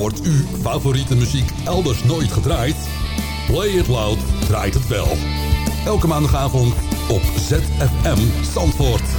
Wordt uw favoriete muziek elders nooit gedraaid? Play It Loud draait het wel. Elke maandagavond op ZFM Zandvoort.